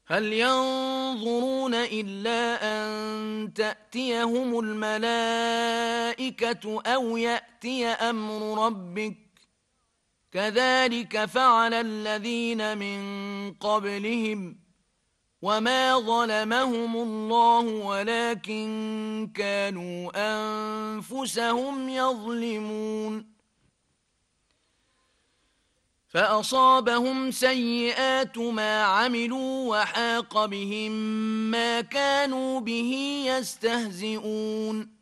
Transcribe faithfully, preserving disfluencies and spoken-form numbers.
هل ينظرون إلا أن تأتيهم الملائكة أو يأتي أمر ربك كذلك فعل الذين من قبلهم وما ظلمهم الله ولكن كانوا أنفسهم يظلمون فأصابهم سيئات ما عملوا وحاق بهم ما كانوا به يستهزئون